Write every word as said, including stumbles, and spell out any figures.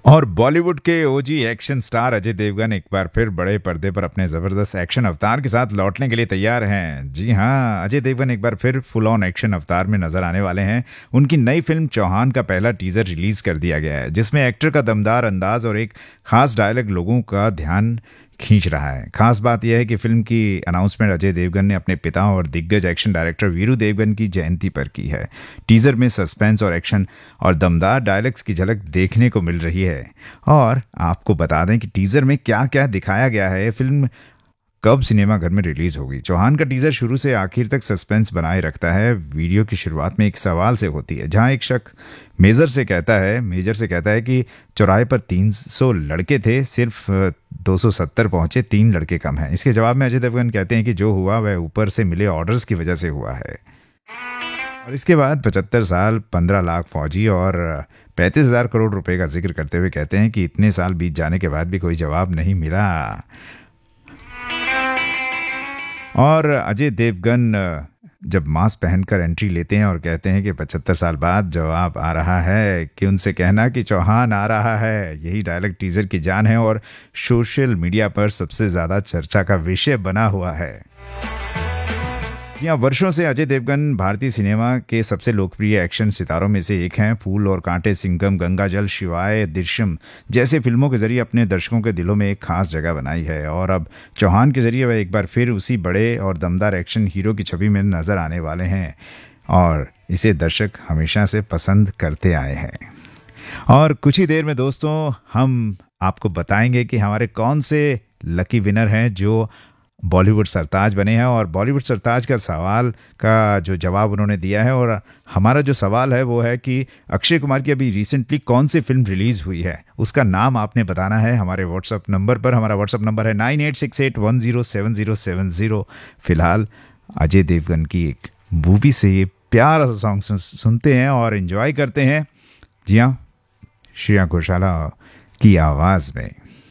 और बॉलीवुड के ओजी action star Ajay Devgan एक बार फिर बड़े पर्दे पर अपने जबरदस्त एक्शन अवतार के साथ लौटने के लिए तैयार हैं। जी हाँ, अजय देवगन एक बार फिर फुल ऑन एक्शन अवतार में नजर आने वाले हैं। उनकी नई फिल्म चौहान का पहला टीजर रिलीज कर दिया गया है, जिसमें एक्टर का दमदार अंदाज और एक खास डायलॉग लोगों का ध्यान खींच रहा है। खास बात यह है कि फिल्म की अनाउंसमेंट अजय देवगन ने अपने पिता और दिग्गज एक्शन डायरेक्टर वीरू देवगन की जयंती पर की है। टीजर में सस्पेंस और एक्शन और दमदार डायलॉग्स की झलक देखने को मिल रही है। और आपको बता दें कि टीजर में क्या क्या दिखाया गया है, फिल्म कब सिनेमाघर में रिलीज होगी। चौहान का टीजर शुरू से आखिर तक सस्पेंस बनाए रखता है। वीडियो की शुरुआत में एक सवाल से होती है, जहां एक शख्स मेजर से कहता है मेजर से कहता है कि चौराहे पर तीन सौ लड़के थे, सिर्फ दो सौ सत्तर पहुंचे, तीन लड़के कम हैं। इसके जवाब में अजय देवगन कहते हैं कि जो हुआ वह ऊपर से मिले ऑर्डर्स की वजह से हुआ है। और इसके बाद पचहत्तर साल, पंद्रह लाख फौजी और पैंतीस हजार करोड़ रुपए का जिक्र करते हुए कहते हैं कि इतने साल बीत जाने के बाद भी कोई जवाब नहीं मिला। और अजय देवगन जब मास्क पहनकर एंट्री लेते हैं और कहते हैं कि पचहत्तर साल बाद जवाब आ रहा है, कि उनसे कहना कि चौहान आ रहा है, यही डायलॉग टीजर की जान है और सोशल मीडिया पर सबसे ज्यादा चर्चा का विषय बना हुआ है। यहाँ वर्षों से अजय देवगन भारतीय सिनेमा के सबसे लोकप्रिय एक्शन सितारों में से एक हैं। फूल और कांटे, सिंघम, गंगाजल, शिवाय, दृश्यम जैसे फिल्मों के जरिए अपने दर्शकों के दिलों में एक खास जगह बनाई है। और अब चौहान के जरिए वह एक बार फिर उसी बड़े और दमदार एक्शन हीरो की छवि में नजर आने वाले हैं, और इसे दर्शक हमेशा से पसंद करते आए हैं। और कुछ ही देर में दोस्तों हम आपको बताएंगे कि हमारे कौन से लकी विनर हैं जो बॉलीवुड सरताज बने हैं, और बॉलीवुड सरताज का सवाल का जो जवाब उन्होंने दिया है। और हमारा जो सवाल है वो है कि अक्षय कुमार की अभी रिसेंटली कौन सी फिल्म रिलीज हुई है, उसका नाम आपने बताना है हमारे व्हाट्सअप नंबर पर। हमारा व्हाट्सअप नंबर है nine eight six eight one zero seven zero seven zero. फिलहाल अजय देवगन की एक मूवी से ये प्यारा सा सॉन्ग सुन, सुनते हैं और एंजॉय करते हैं। जी हाँ, श्रेया घोषाल की आवाज़ में।